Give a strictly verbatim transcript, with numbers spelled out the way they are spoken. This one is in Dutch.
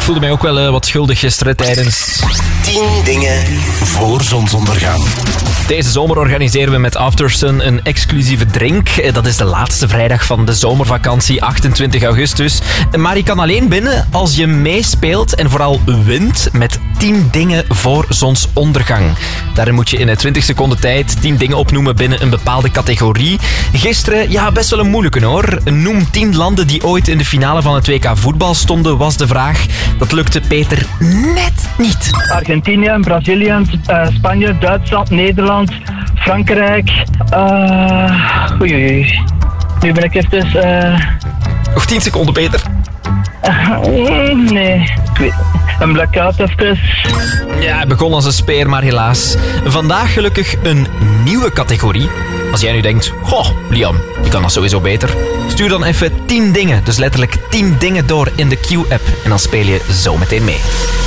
voelde mij ook wel uh, wat schuldig gisteren tijdens... tien dingen voor zonsondergang. Deze zomer organiseren we met Aftersun een exclusieve drink. Dat is de laatste vrijdag van de zomervakantie, achtentwintig augustus. Maar je kan alleen binnen als je meespeelt en vooral wint met tien dingen voor zonsondergang. Daarin moet je in twintig seconden tijd tien dingen opnoemen binnen een bepaalde categorie. Gisteren, ja, best wel een moeilijke hoor. Noem tien landen die ooit in de finale van het W K voetbal stonden, was de vraag. Dat lukte Peter net niet. Argentinië, Brazilië, uh, Spanje, Duitsland, Nederland, Frankrijk. Uh, oei, oei. Nu ben ik even... Uh... Nog tien seconden, Peter. Uh, nee, ik weet een blackout even. Ja, hij begon als een speer, maar helaas. Vandaag gelukkig een nieuwe categorie. Als jij nu denkt, goh, Liam, die kan dat sowieso beter. Stuur dan even tien dingen, dus letterlijk tien dingen door in de Q-app. En dan speel je zo meteen mee.